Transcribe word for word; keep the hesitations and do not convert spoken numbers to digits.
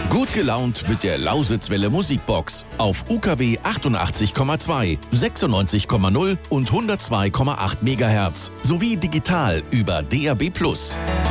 Gut gelaunt mit der Lausitzwelle Musikbox auf U K W achtundachtzig Komma zwei, sechsundneunzig Komma null und hundertzwei Komma acht Megahertz sowie digital über D A B plus.